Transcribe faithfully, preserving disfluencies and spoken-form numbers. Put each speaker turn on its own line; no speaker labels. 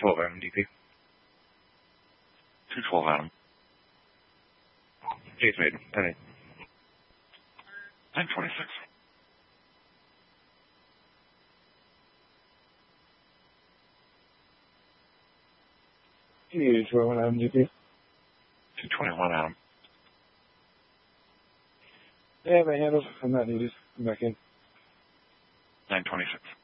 twelve Adam, D P. two twelve Adam. Case made. ten eight. nine twenty-six.
two twelve Adam, D P.
two twenty-one Adam.
Yeah, my handles. I'm not needed. I'm back in.
nine twenty-six.